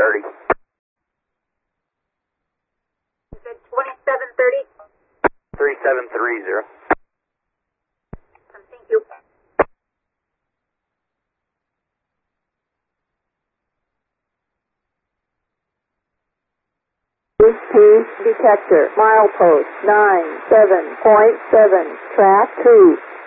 You said 2730? 3730. Thank you. Detector, milepost 97.7, track 2.